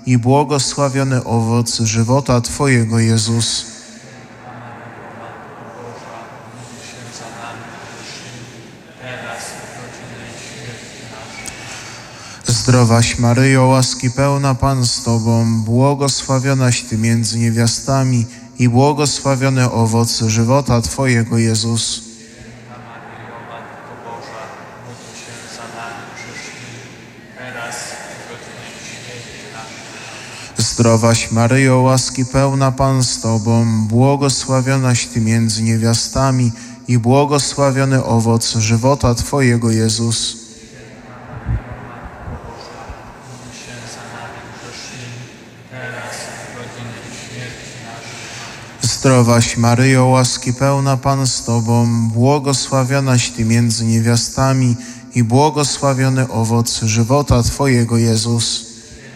i błogosławiony owoc żywota Twojego, Jezus. Zdrowaś Maryjo, łaski pełna, Pan z Tobą, błogosławionaś Ty między niewiastami i błogosławiony owoc żywota Twojego, Jezus. Zdrowaś Maryjo, łaski pełna, Pan z Tobą, błogosławionaś Ty między niewiastami i błogosławiony owoc żywota Twojego, Jezus. Zdrowaś Maryjo, łaski pełna, Pan z Tobą, błogosławionaś Ty między niewiastami i błogosławiony owoc żywota Twojego, Jezus.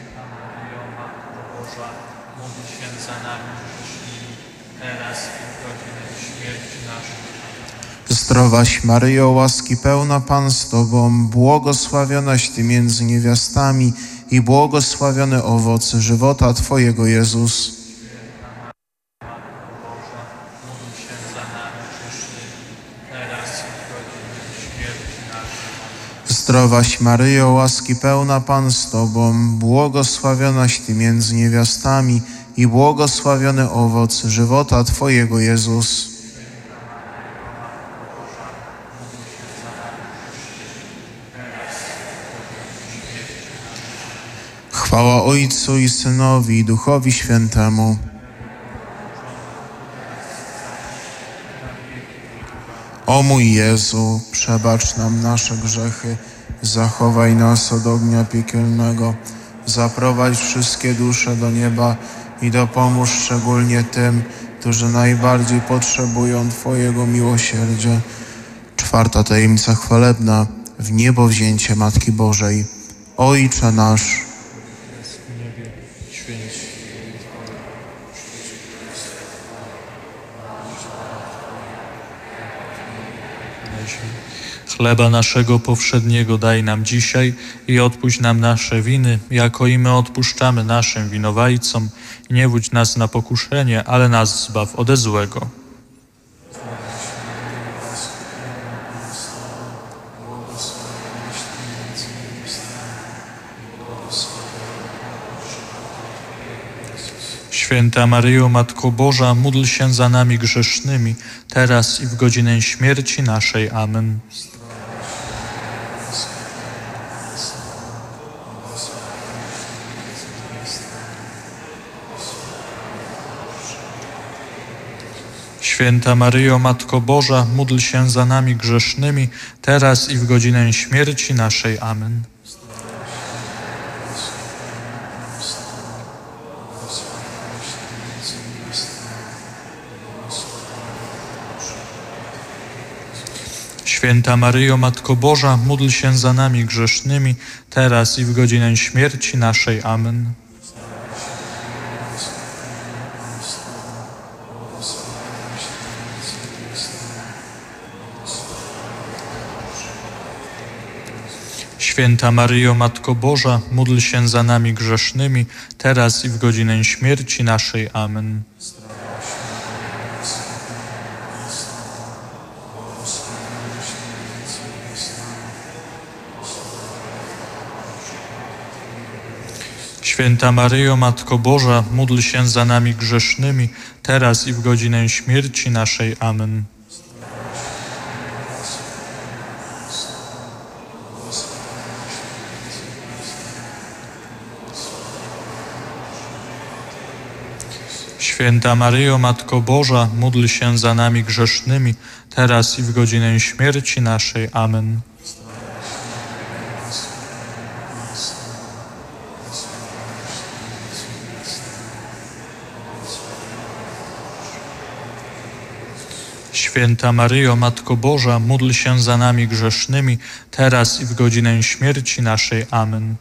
Zdrowaś Maryjo, łaski pełna, Pan z Tobą, błogosławionaś Ty między niewiastami i błogosławiony owoc żywota Twojego, Jezus. Zdrowaś Maryjo, łaski pełna, Pan z Tobą, błogosławionaś Ty między niewiastami i błogosławiony owoc żywota Twojego, Jezus. Chwała Ojcu i Synowi i Duchowi Świętemu. O mój Jezu, przebacz nam nasze grzechy, zachowaj nas od ognia piekielnego, zaprowadź wszystkie dusze do nieba i dopomóż szczególnie tym, którzy najbardziej potrzebują Twojego miłosierdzia. Czwarta tajemnica chwalebna, w niebo wzięcie Matki Bożej. Ojcze nasz, chleba naszego powszedniego daj nam dzisiaj i odpuść nam nasze winy, jako i my odpuszczamy naszym winowajcom. I nie wódź nas na pokuszenie, ale nas zbaw ode złego. Święta Maryjo, Matko Boża, módl się za nami grzesznymi, teraz i w godzinę śmierci naszej. Amen. Święta Maryjo, Matko Boża, módl się za nami grzesznymi, teraz i w godzinę śmierci naszej. Amen. Święta Maryjo, Matko Boża, módl się za nami grzesznymi, teraz i w godzinę śmierci naszej. Amen. Święta Maryjo, Matko Boża, módl się za nami grzesznymi, teraz i w godzinę śmierci naszej. Amen. Święta Maryjo, Matko Boża, módl się za nami grzesznymi, teraz i w godzinę śmierci naszej. Amen. Święta Maryjo, Matko Boża, módl się za nami grzesznymi, teraz i w godzinę śmierci naszej. Amen. Święta Maryjo, Matko Boża, módl się za nami grzesznymi, teraz i w godzinę śmierci naszej. Amen.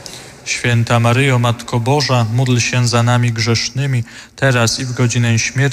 Święta Maryjo, Matko Boża, módl się za nami grzesznymi, teraz i w godzinę śmierci